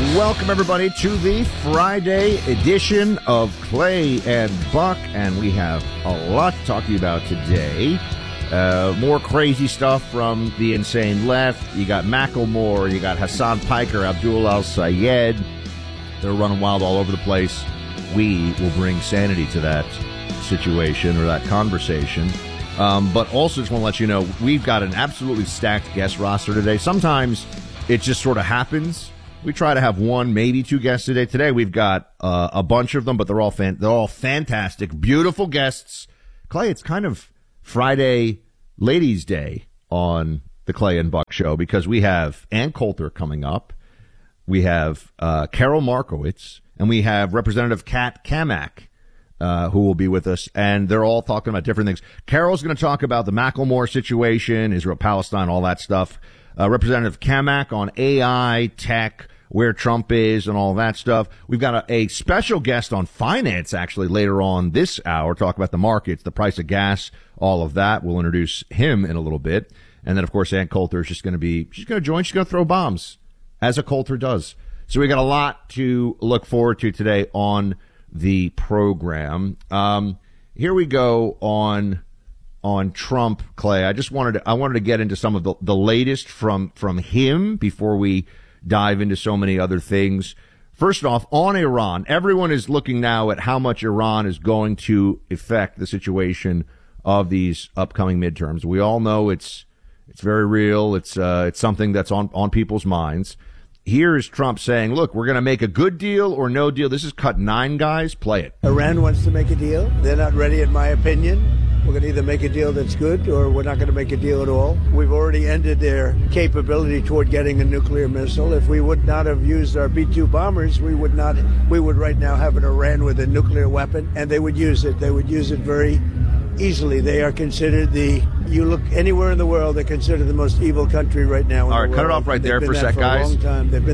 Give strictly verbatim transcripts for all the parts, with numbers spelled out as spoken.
Welcome, everybody, to the Friday edition of Clay and Buck, and we have a lot to talk to you about today. Uh, more crazy stuff from the insane left. You got Macklemore, you got Hassan Piker, Abdul Al-Sayed. They're running wild all over the place. We will bring sanity to that situation or that conversation. Um, but also just want to let you know, we've got an absolutely stacked guest roster today. Sometimes it just sort of happens. We try to have one, maybe two guests today. Today we've got uh, a bunch of them, but they're all fan- they're all fantastic, beautiful guests. Clay, it's kind of Friday Ladies' Day on the Clay and Buck Show because we have Ann Coulter coming up. We have uh, Carol Markowitz, and we have Representative Kat Cammack, uh, who will be with us, and they're all talking about different things. Carol's going to talk about the Macklemore situation, Israel-Palestine, all that stuff. Uh, Representative Cammack on A I, tech, where Trump is, and all that stuff. We've got a, a special guest on finance, actually, later on this hour, talk about the markets, the price of gas, all of that. We'll introduce him in a little bit. And then, of course, Ann Coulter is just going to be, she's going to join, she's going to throw bombs, as a Coulter does. So we got a lot to look forward to today on the program. Um, here we go on on Trump, Clay. I just wanted to, I wanted to get into some of the, the latest from from him before we dive into so many other things. First off, on Iran, everyone is looking now at how much Iran is going to affect the situation of these upcoming midterms. We all know it's it's very real. It's uh, it's something that's on on people's minds. Here is Trump saying, look, we're going to make a good deal or no deal. This is cut nine, guys. Play it. Iran wants to make a deal. They're not ready, in my opinion. We're going to either make a deal that's good or we're not going to make a deal at all. We've already ended their capability toward getting a nuclear missile. If we would not have used our B two bombers, we would not, we would right now have an Iran with a nuclear weapon, and they would use it. They would use it very easily. They are considered the, you look anywhere in the world, they're considered the most evil country right now in All right, the cut world. it off right there for a sec, for guys. A long time. They've been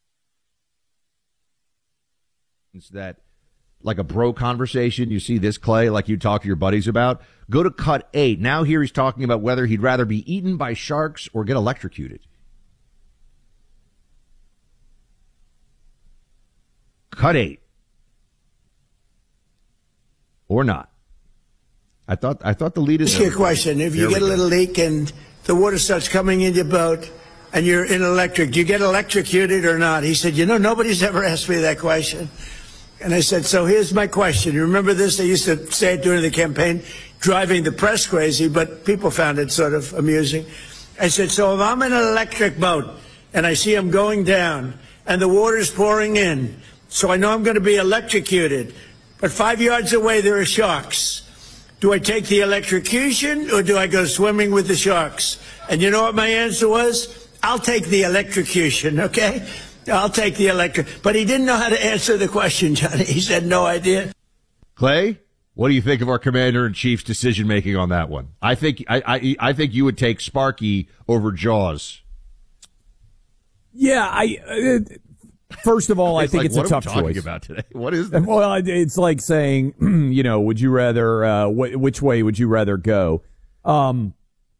that like a bro conversation. You see this, Clay, like you talk to your buddies about. Go to cut eight. Now here he's talking about whether he'd rather be eaten by sharks or get electrocuted. Cut eight. Or not. I thought I thought the lead is. Ask you a question. If you get a little leak and the water starts coming in your boat and you're in electric, do you get electrocuted or not? He said, you know, nobody's ever asked me that question. And I said, so here's my question. You remember this? They used to say it during the campaign, driving the press crazy, but people found it sort of amusing. I said, so if I'm in an electric boat and I see them going down and the water's pouring in, so I know I'm going to be electrocuted, but five yards away there are sharks. Do I take the electrocution or do I go swimming with the sharks? And you know what my answer was? I'll take the electrocution, okay? I'll take the electric. But he didn't know how to answer the question, Johnny. He said no idea. Clay, what do you think of our commander-in-chief's decision-making on that one? I think I, I, I think you would take Sparky over Jaws. Yeah, I... Uh, First of all, I think like, it's a tough what are we choice. talking about today? What is that? Well, it's like saying, you know, would you rather, uh, wh- which way would you rather go? Um,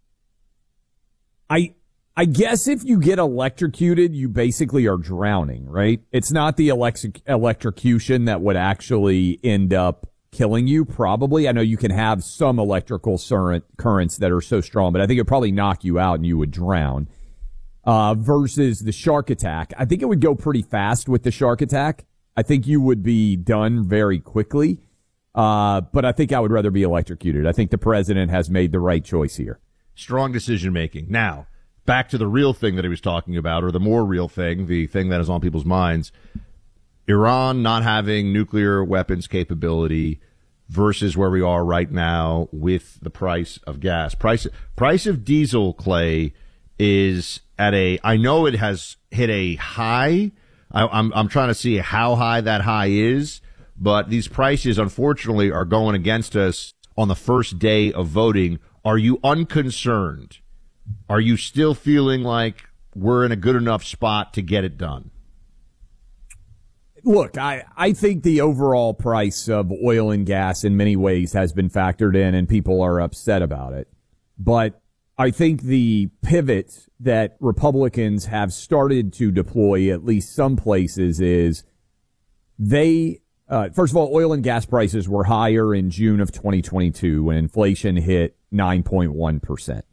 I, I guess if you get electrocuted, you basically are drowning, right? It's not the elec- electrocution that would actually end up killing you, probably. I know you can have some electrical current, currents that are so strong, but I think it would probably knock you out and you would drown. Uh, versus the shark attack. I think it would go pretty fast with the shark attack. I think you would be done very quickly. Uh, but I think I would rather be electrocuted. I think the president has made the right choice here. Strong decision making. Now, back to the real thing that he was talking about, or the more real thing, the thing that is on people's minds. Iran not having nuclear weapons capability versus where we are right now with the price of gas. Price, price of diesel, Clay, is at a, I know it has hit a high. I, I'm, I'm trying to see how high that high is, but these prices, unfortunately, are going against us on the first day of voting. Are you unconcerned? Are you still feeling like we're in a good enough spot to get it done? Look, I, I think the overall price of oil and gas in many ways has been factored in and people are upset about it. But I think the pivot that Republicans have started to deploy, at least some places, is they, uh, first of all, oil and gas prices were higher in June of twenty twenty-two when inflation hit nine point one percent.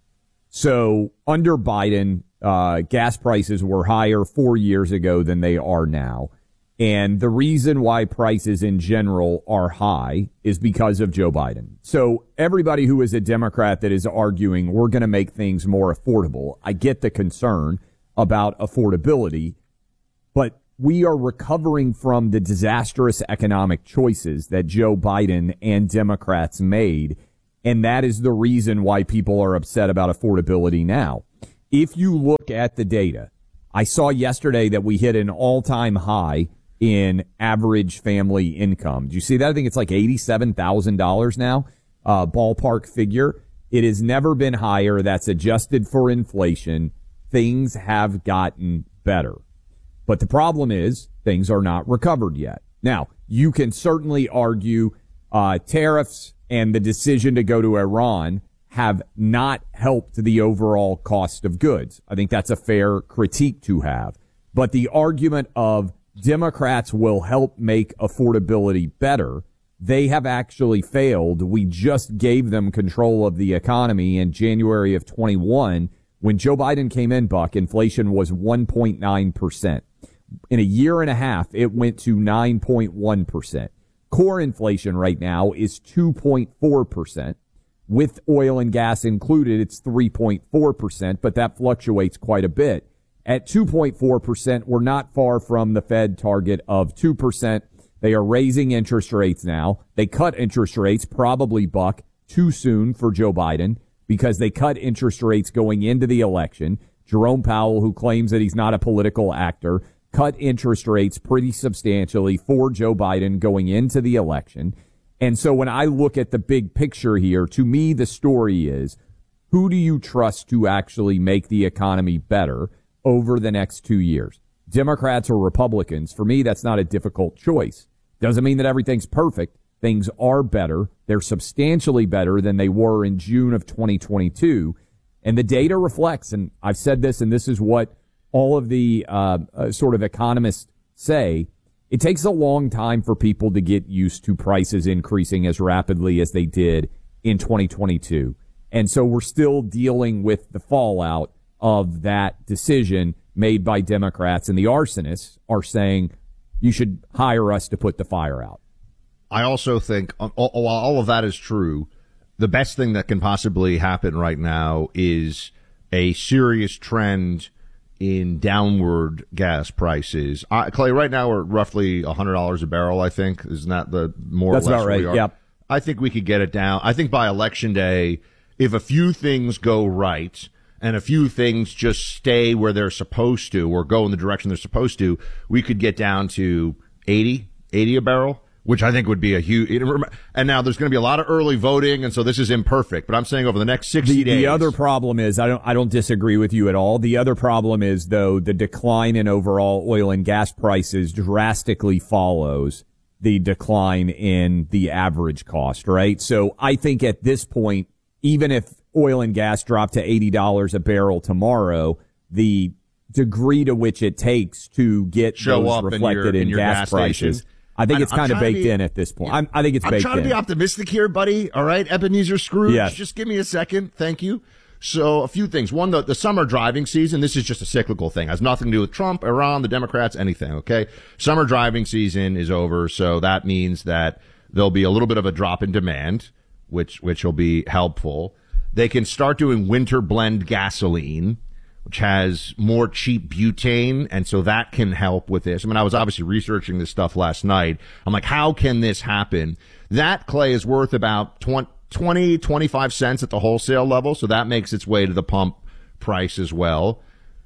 So under Biden, uh, gas prices were higher four years ago than they are now. And the reason why prices in general are high is because of Joe Biden. So everybody who is a Democrat that is arguing we're going to make things more affordable, I get the concern about affordability, but we are recovering from the disastrous economic choices that Joe Biden and Democrats made. And that is the reason why people are upset about affordability now. If you look at the data, I saw yesterday that we hit an all-time high in average family income. Do you see that? I think it's like eighty-seven thousand dollars now, uh, ballpark figure. It has never been higher. That's adjusted for inflation. Things have gotten better. But the problem is things are not recovered yet. Now, you can certainly argue uh, tariffs and the decision to go to Iran have not helped the overall cost of goods. I think that's a fair critique to have. But the argument of Democrats will help make affordability better, they have actually failed. We just gave them control of the economy in January of twenty-one. When Joe Biden came in, Buck, inflation was one point nine percent. In a year and a half, it went to nine point one percent. Core inflation right now is two point four percent. With oil and gas included, it's three point four percent, but that fluctuates quite a bit. At two point four percent, we're not far from the Fed target of two percent. They are raising interest rates now. They cut interest rates, probably, Buck, too soon for Joe Biden because they cut interest rates going into the election. Jerome Powell, who claims that he's not a political actor, cut interest rates pretty substantially for Joe Biden going into the election. And so when I look at the big picture here, to me, the story is, who do you trust to actually make the economy better over the next two years? Democrats or Republicans? For me, that's not a difficult choice. Doesn't mean that everything's perfect. Things are better. They're substantially better than they were in June of twenty twenty-two. And the data reflects, and I've said this, and this is what all of the uh, uh, sort of economists say, it takes a long time for people to get used to prices increasing as rapidly as they did in twenty twenty-two. And so we're still dealing with the fallout of that decision made by Democrats, and the arsonists are saying you should hire us to put the fire out. I also think, while all of that is true, the best thing that can possibly happen right now is a serious trend in downward gas prices. Uh, Clay, right now we're roughly one hundred dollars a barrel, I think. Isn't that the more That's or less about right, we are? yep. I think we could get it down. I think by Election Day, if a few things go right and a few things just stay where they're supposed to or go in the direction they're supposed to, we could get down to eighty, eighty a barrel, which I think would be a huge. And now there's going to be a lot of early voting, and so this is imperfect. But I'm saying over the next sixty the, days. The other problem is, I don't, I don't disagree with you at all. The other problem is, though, the decline in overall oil and gas prices drastically follows the decline in the average cost, right? So I think at this point, even if oil and gas drop to eighty dollars a barrel tomorrow, the degree to which it takes to get Show those up reflected in, your, in, in your gas, gas prices, station. I think I'm, it's kind of baked be, in at this point. I'm, I think it's I'm baked in. I'm trying to be optimistic here, buddy. All right, Ebenezer Scrooge. Yes. Just give me a second. Thank you. So a few things. One, the, the summer driving season, this is just a cyclical thing. It has nothing to do with Trump, Iran, the Democrats, anything, okay? Summer driving season is over, so that means that there'll be a little bit of a drop in demand, which which will be helpful. They can start doing winter blend gasoline, which has more cheap butane, and so that can help with this. I mean, I was obviously researching this stuff last night. I'm like, how can this happen? That, Clay, is worth about twenty, twenty-five cents at the wholesale level, so that makes its way to the pump price as well.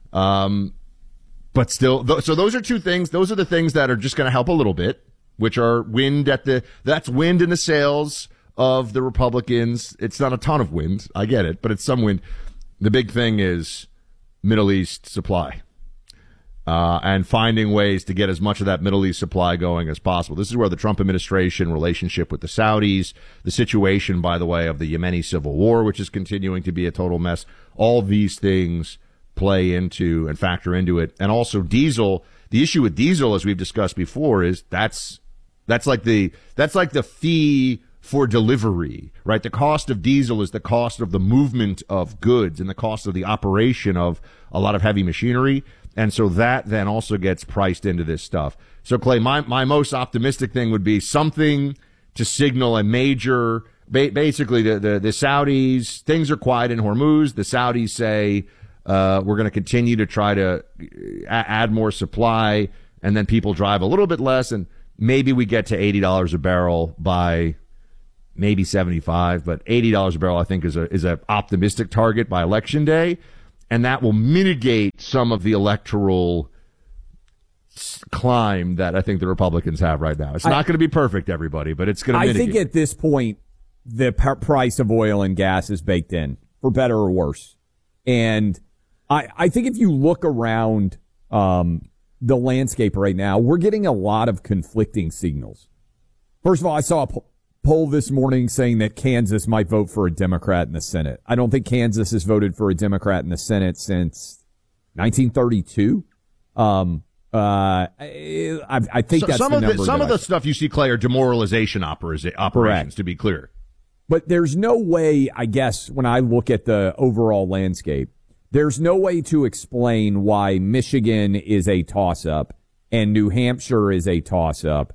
Um, but still, th- so those are two things. Those are the things that are just going to help a little bit, which are wind at the, that's wind in the sails of the Republicans. It's not a ton of wind. I get it, but it's some wind. The big thing is Middle East supply. uh, and finding ways to get as much of that Middle East supply going as possible. This is where the Trump administration relationship with the Saudis, the situation, by the way, of the Yemeni civil war, which is continuing to be a total mess, all these things play into and factor into it. And also diesel. The issue with diesel, as we've discussed before, is that's that's like the that's like the fee for delivery, right? The cost of diesel is the cost of the movement of goods and the cost of the operation of a lot of heavy machinery. And so that then also gets priced into this stuff. So, Clay, my, my most optimistic thing would be something to signal a major, ba- basically the, the, the Saudis, things are quiet in Hormuz. The Saudis say, uh, we're going to continue to try to a- add more supply, and then people drive a little bit less, and maybe we get to eighty dollars a barrel by maybe seventy-five, but eighty dollars a barrel, I think, is a is an optimistic target by Election Day, and that will mitigate some of the electoral climb that I think the Republicans have right now. It's not going to be perfect, everybody, but it's going to mitigate. I think at this point, the p- price of oil and gas is baked in, for better or worse. And I, I think if you look around um, the landscape right now, we're getting a lot of conflicting signals. First of all, I saw a po- poll this morning saying that Kansas might vote for a Democrat in the Senate. I don't think Kansas has voted for a Democrat in the Senate since nineteen thirty-two. Um, uh, I, I think so, that's some the of number the, some of the I, stuff you see, Clay, are demoralization opera- operations. Correct. To be clear. But there's no way, I guess, when I look at the overall landscape, there's no way to explain why Michigan is a toss-up and New Hampshire is a toss-up.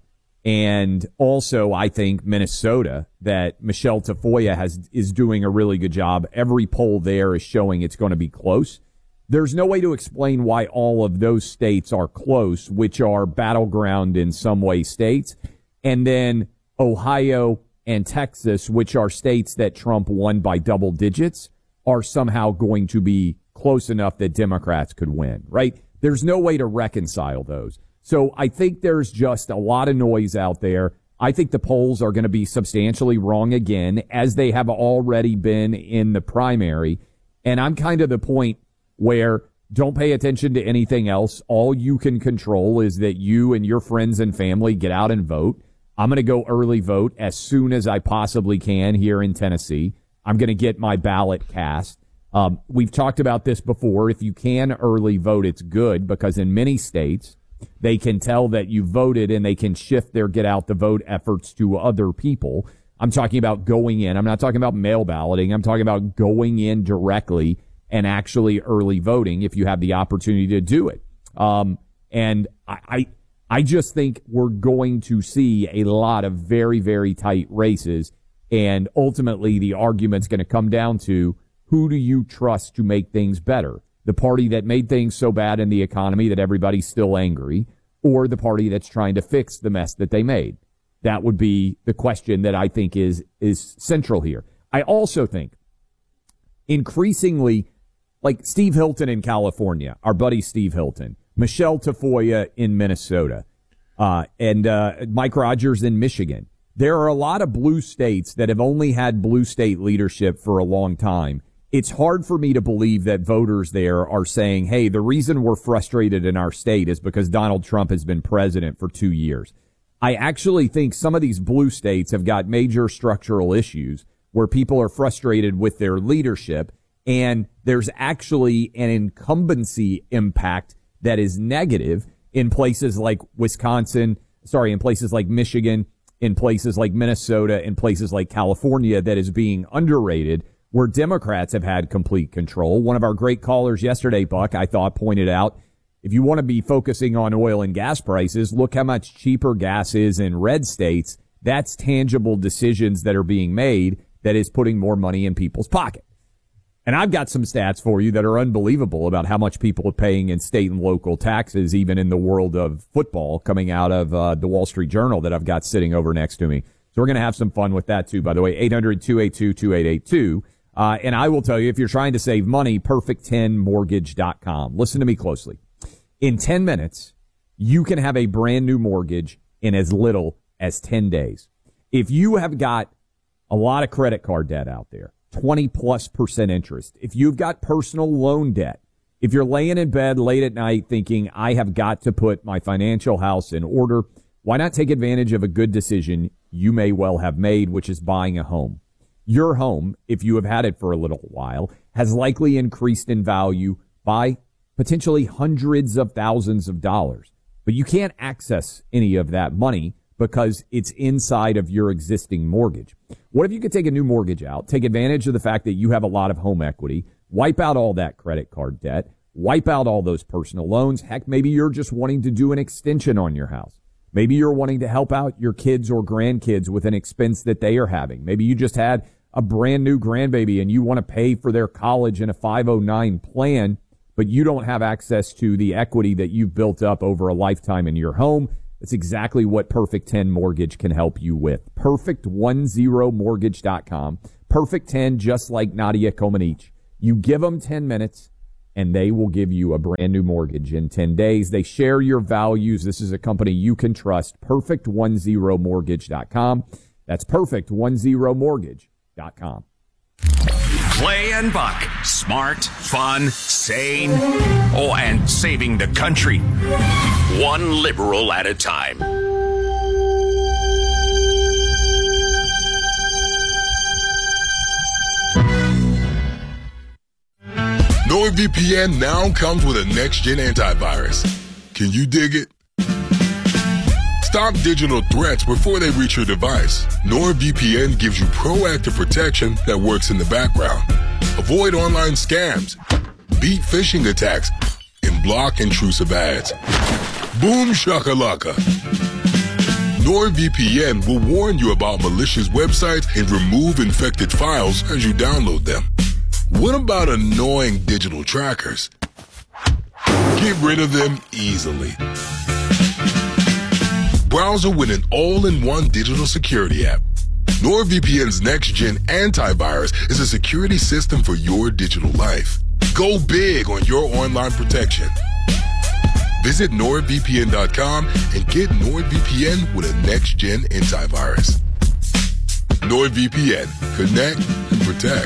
And also, I think Minnesota, that Michelle Tafoya has is doing a really good job. Every poll there is showing it's going to be close. There's no way to explain why all of those states are close, which are battleground in some way states. And then Ohio and Texas, which are states that Trump won by double digits, are somehow going to be close enough that Democrats could win, right? There's no way to reconcile those. So I think there's just a lot of noise out there. I think the polls are going to be substantially wrong again, as they have already been in the primary. And I'm kind of the point where don't pay attention to anything else. All you can control is that you and your friends and family get out and vote. I'm going to go early vote as soon as I possibly can here in Tennessee. I'm going to get my ballot cast. Um, we've talked about this before. If you can early vote, it's good, because in many states, they can tell that you voted and they can shift their get out the vote efforts to other people. I'm talking about going in. I'm not talking about mail balloting. I'm talking about going in directly and actually early voting if you have the opportunity to do it. Um, and I, I, I just think we're going to see a lot of very, very tight races. And ultimately, the argument's going to come down to, who do you trust to make things better? The party that made things so bad in the economy that everybody's still angry, or the party that's trying to fix the mess that they made? That would be the question that I think is is central here. I also think increasingly, like Steve Hilton in California, our buddy Steve Hilton, Michelle Tafoya in Minnesota, uh, and uh, Mike Rogers in Michigan. There are a lot of blue states that have only had blue state leadership for a long time. It's hard for me to believe that voters there are saying, hey, the reason we're frustrated in our state is because Donald Trump has been president for two years. I actually think some of these blue states have got major structural issues where people are frustrated with their leadership, and there's actually an incumbency impact that is negative in places like Wisconsin, sorry, in places like Michigan, in places like Minnesota, in places like California, that is being underrated, where Democrats have had complete control. One of our great callers yesterday, Buck, I thought, pointed out, if you want to be focusing on oil and gas prices, look how much cheaper gas is in red states. That's tangible decisions that are being made that is putting more money in people's pocket. And I've got some stats for you that are unbelievable about how much people are paying in state and local taxes, even in the world of football, coming out of uh, the Wall Street Journal that I've got sitting over next to me. So we're going to have some fun with that, too, by the way. eight hundred, two eight two, two eight eight two. Uh, and I will tell you, if you're trying to save money, perfect ten mortgage dot com. Listen to me closely. In ten minutes, you can have a brand new mortgage in as little as ten days. If you have got a lot of credit card debt out there, twenty plus percent interest, if you've got personal loan debt, If you're laying in bed late at night thinking, I have got to put my financial house in order, why not take advantage of a good decision you may well have made, which is buying a home? Your home, if you have had it for a little while, has likely increased in value by potentially hundreds of thousands of dollars. But you can't access any of that money because it's inside of your existing mortgage. What if you could take a new mortgage out, take advantage of the fact that you have a lot of home equity, wipe out all that credit card debt, wipe out all those personal loans? Heck, maybe you're just wanting to do an extension on your house. Maybe you're wanting to help out your kids or grandkids with an expense that they are having. Maybe you just had a brand new grandbaby and you want to pay for their college in a five oh nine plan, but you don't have access to the equity that you've built up over a lifetime in your home. That's exactly what Perfect ten Mortgage can help you with. perfect ten mortgage dot com. Perfect ten, just like Nadia Comaneci. You give them ten minutes, and they will give you a brand new mortgage in ten days. They share your values. This is a company you can trust. perfect ten mortgage dot com. That's perfect ten mortgage dot com. Clay and Buck. Smart, fun, sane, oh, and saving the country. One liberal at a time. NordVPN now comes with a next-gen antivirus. Can you dig it? Stop digital threats before they reach your device. NordVPN gives you proactive protection that works in the background. Avoid online scams, beat phishing attacks, and block intrusive ads. Boom shakalaka. NordVPN will warn you about malicious websites and remove infected files as you download them. What about annoying digital trackers? Get rid of them easily. Browser with an all-in-one digital security app. NordVPN's next-gen antivirus is a security system for your digital life. Go big on your online protection. Visit nord v p n dot com and get NordVPN with a next-gen antivirus. NordVPN. Connect and protect.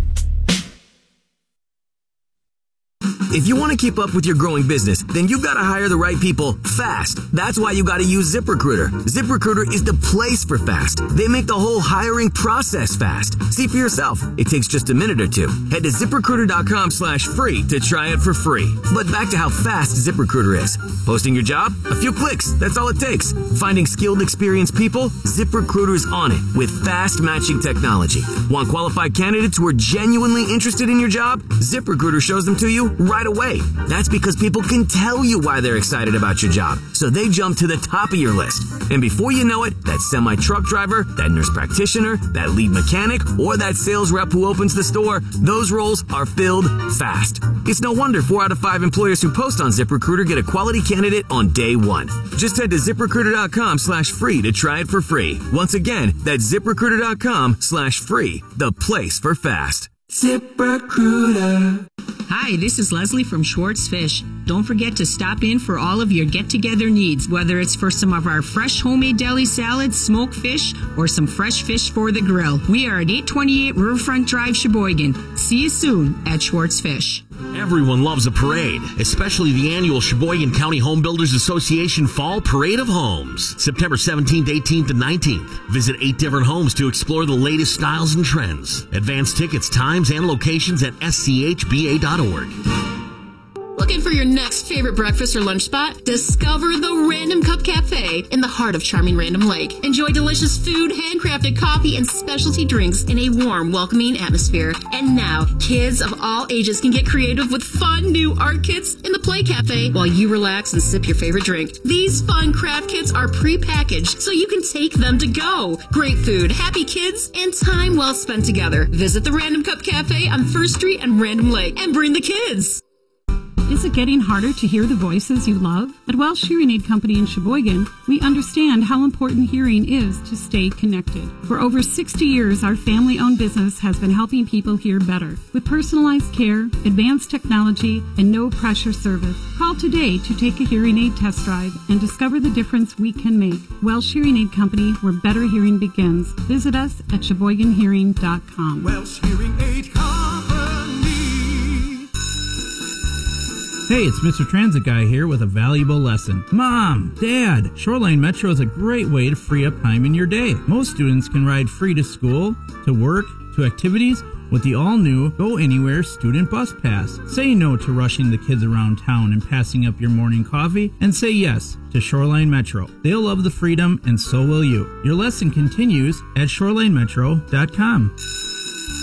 If you want to keep up with your growing business, then you've got to hire the right people fast. That's why you got to use ZipRecruiter. ZipRecruiter is the place for fast. They make the whole hiring process fast. See for yourself. It takes just a minute or two. Head to ZipRecruiter.com slash free to try it for free. But back to how fast ZipRecruiter is. Posting your job? A few clicks. That's all it takes. Finding skilled, experienced people? ZipRecruiter's on it with fast matching technology. Want qualified candidates who are genuinely interested in your job? ZipRecruiter shows them to you right away. That's because people can tell you why they're excited about your job, so they jump to the top of your list. And before you know it, that semi-truck driver, that nurse practitioner, that lead mechanic, or that sales rep who opens the store, those roles are filled fast. It's no wonder four out of five employers who post on ZipRecruiter get a quality candidate on day one. Just head to ZipRecruiter.com slash free to try it for free. Once again, that's ZipRecruiter.com slash free, the place for fast. ZipRecruiter. Hi, this is Leslie from Schwartz Fish. Don't forget to stop in for all of your get-together needs, whether it's for some of our fresh homemade deli salads, smoked fish, or some fresh fish for the grill. We are at eight twenty-eight Riverfront Drive, Sheboygan. See you soon at Schwartz Fish. Everyone loves a parade, especially the annual Sheboygan County Home Builders Association Fall Parade of Homes, September seventeenth, eighteenth, and nineteenth. Visit eight different homes to explore the latest styles and trends. Advance tickets, times, and locations at s c h b a dot org. Looking for your next favorite breakfast or lunch spot? Discover the Random Cup Cafe in the heart of charming Random Lake. Enjoy delicious food, handcrafted coffee, and specialty drinks in a warm, welcoming atmosphere. And now, kids of all ages can get creative with fun new art kits in the Play Cafe while you relax and sip your favorite drink. These fun craft kits are pre-packaged so you can take them to go. Great food, happy kids, and time well spent together. Visit the Random Cup Cafe on First Street and Random Lake and bring the kids. Is it getting harder to hear the voices you love? At Welsh Hearing Aid Company in Sheboygan, we understand how important hearing is to stay connected. For over sixty years, our family-owned business has been helping people hear better. With personalized care, advanced technology, and no-pressure service. Call today to take a hearing aid test drive and discover the difference we can make. Welsh Hearing Aid Company, where better hearing begins. Visit us at sheboygan hearing dot com. Welsh Hearing Aid Company. Hey, it's Mister Transit Guy here with a valuable lesson. Mom, Dad, Shoreline Metro is a great way to free up time in your day. Most students can ride free to school, to work, to activities with the all-new Go Anywhere Student Bus Pass. Say no to rushing the kids around town and passing up your morning coffee, and say yes to Shoreline Metro. They'll love the freedom, and so will you. Your lesson continues at shoreline metro dot com.